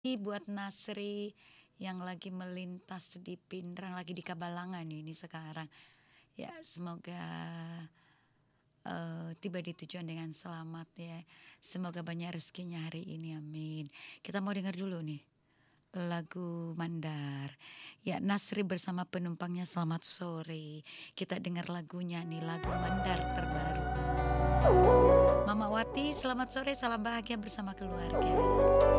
Buat Nasri yang lagi melintas di Pindrang, lagi di Kabalangan ini sekarang. Ya semoga, tiba di tujuan dengan selamat ya. Semoga banyak rezekinya hari ini, amin. Kita mau dengar dulu nih, lagu Mandar. Ya Nasri bersama penumpangnya selamat sore. Kita dengar lagunya nih, lagu Mandar terbaru. Mama Wati selamat sore, salam bahagia bersama keluarga.